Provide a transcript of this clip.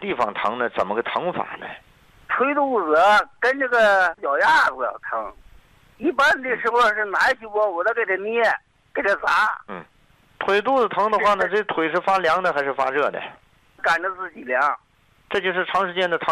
地方疼呢？怎么个疼法呢？ 腿肚子跟这个脚丫子疼，一般的时候是拿起锅我都给它捏，给它砸。 腿肚子疼的话呢，这腿是发凉的还是发热的？ 感着自己凉。 这就是长时间的疼。